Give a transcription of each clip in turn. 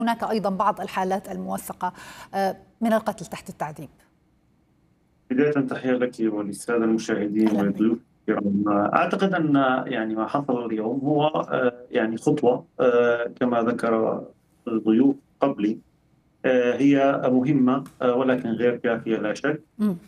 هناك أيضا بعض الحالات الموثقة من القتل تحت التعذيب. بداية تحية لك وللسادة المشاهدين والضيوف الكرام. أعتقد أن ما حصل اليوم هو خطوة كما ذكر الضيوف قبلي، هي مهمة ولكن غير كافية لا شك.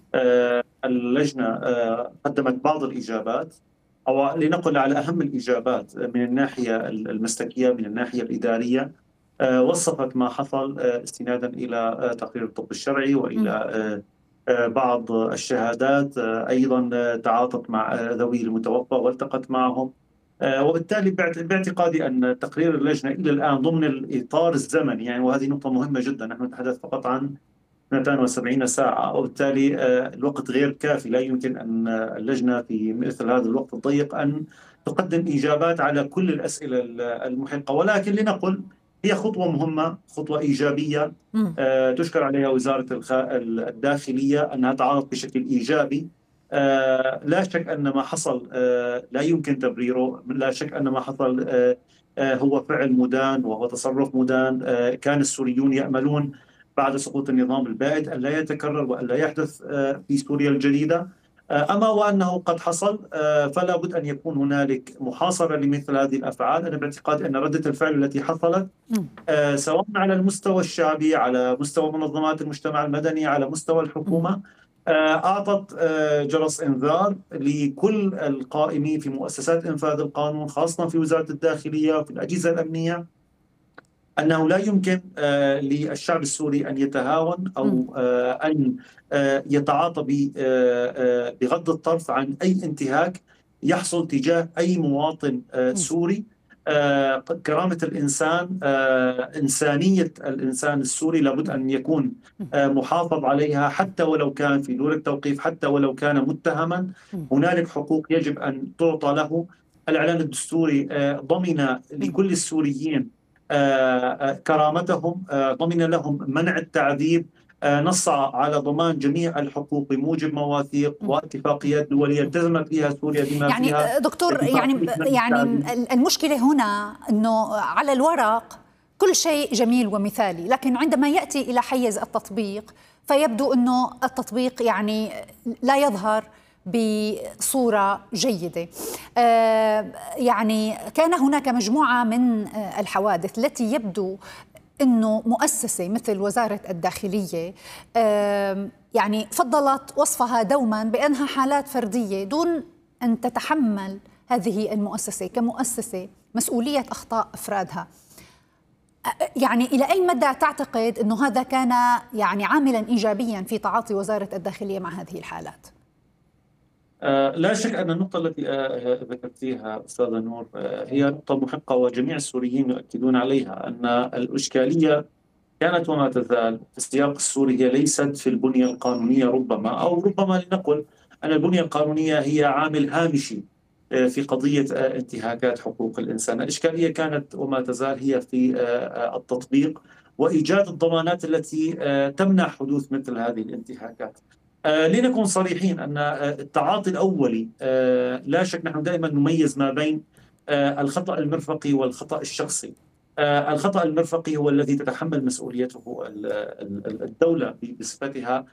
اللجنة قدمت بعض الإجابات، أو لنقل على أهم الإجابات من الناحية المسلكية، من الناحية الإدارية. وصفت ما حصل استنادا إلى تقرير الطب الشرعي وإلى بعض الشهادات. أيضا تعاطت مع ذوي المتوفى والتقت معهم، وبالتالي باعتقادي أن تقرير اللجنة إلى الآن ضمن الإطار الزمني، وهذه نقطة مهمة جدا، نحن نتحدث فقط عن 72 ساعة، وبالتالي الوقت غير كافي. لا يمكن أن اللجنة في مثل هذا الوقت الضيق أن تقدم إجابات على كل الأسئلة المحقة، ولكن لنقل هي خطوة مهمة، خطوة إيجابية تشكر عليها وزارة الداخلية أنها تعاطت بشكل إيجابي. لا شك أن ما حصل لا يمكن تبريره، لا شك أن ما حصل هو فعل مدان وهو تصرف مدان. كان السوريون يأملون بعد سقوط النظام البائد أن لا يتكرر وأن لا يحدث في سوريا الجديدة، أما وأنه قد حصل فلا بد أن يكون هنالك محاصرة لمثل هذه الأفعال. أنا باعتقادي أن ردة الفعل التي حصلت سواء على المستوى الشعبي، على مستوى منظمات المجتمع المدني، على مستوى الحكومة، أعطت جرس إنذار لكل القائمين في مؤسسات إنفاذ القانون، خاصة في وزارة الداخلية وفي الأجهزة الأمنية، أنه لا يمكن للشعب السوري أن يتهاون أو أن يتعاطى بغض الطرف عن أي انتهاك يحصل تجاه أي مواطن سوري. كرامة الإنسان، إنسانية الإنسان السوري لابد أن يكون محافظ عليها، حتى ولو كان في دور التوقيف، حتى ولو كان متهما. هنالك حقوق يجب أن تعطى له. الإعلان الدستوري ضمن لكل السوريين كرامتهم، ضمن لهم منع التعذيب، نص على ضمان جميع الحقوق بموجب مواثيق واتفاقيات دولية التزمت فيها سوريا بما فيها. دكتور، المشكلة هنا أنه على الورق كل شيء جميل ومثالي، لكن عندما يأتي إلى حيز التطبيق فيبدو أنه التطبيق لا يظهر بصورة جيدة. كان هناك مجموعة من الحوادث التي يبدو أنه مؤسسة مثل وزارة الداخلية فضلت وصفها دوما بأنها حالات فردية دون أن تتحمل هذه المؤسسة كمؤسسة مسؤولية أخطاء أفرادها. إلى أي مدى تعتقد أنه هذا كان عاملا إيجابيا في تعاطي وزارة الداخلية مع هذه الحالات؟ لا شك أن النقطة التي ذكرتيها أستاذة نور هي نقطة محقة، وجميع السوريين يؤكدون عليها أن الإشكالية كانت وما تزال في السياق السوري هي ليست في البنية القانونية، ربما لنقل أن البنية القانونية هي عامل هامشي في قضية انتهاكات حقوق الإنسان. الإشكالية كانت وما تزال هي في التطبيق وإيجاد الضمانات التي تمنع حدوث مثل هذه الانتهاكات. لنكون صريحين أن التعاطي الأولي لا شك نحن دائما نميز ما بين الخطأ المرفقي والخطأ الشخصي. الخطأ المرفقي هو الذي تتحمل مسؤوليته الدولة بصفتها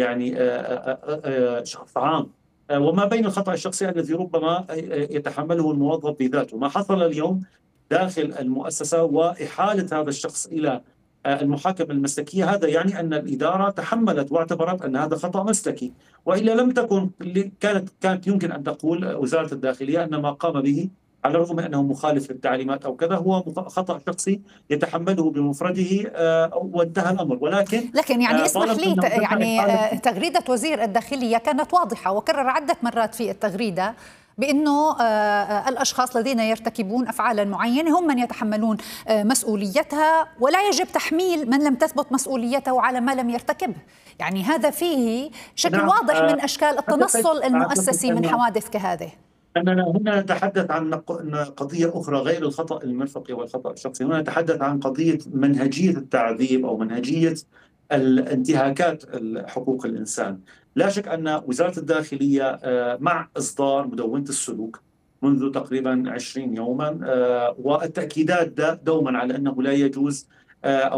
شخص عام، وما بين الخطأ الشخصي الذي ربما يتحمله الموظف بذاته. ما حصل اليوم داخل المؤسسة وإحالة هذا الشخص إلى المحاكمة المسلكية، هذا يعني أن الإدارة تحملت واعتبرت أن هذا خطأ مسلكي، وإلا لم تكن كانت يمكن أن تقول وزارة الداخلية أن ما قام به على الرغم من أنه مخالف للتعليمات أو كذا هو خطأ شخصي يتحمله بمفرده وانتهى الأمر. ولكن اسمح لي، تغريدة وزير الداخلية كانت واضحة وكرر عدة مرات في التغريدة بأنه الأشخاص الذين يرتكبون أفعالا معينة هم من يتحملون مسؤوليتها، ولا يجب تحميل من لم تثبت مسؤوليته على ما لم يرتكبه. هذا فيه شكل واضح من أشكال التنصل المؤسسي من حوادث كهذه. أننا هنا نتحدث عن قضية أخرى غير الخطأ المرفقي والخطأ الشخصي. هنا نتحدث عن قضية منهجية التعذيب أو منهجية الانتهاكات حقوق الإنسان. لا شك أن وزارة الداخلية مع إصدار مدونة السلوك منذ تقريبا 20 يوما والتأكيدات دوما على أنه لا يجوز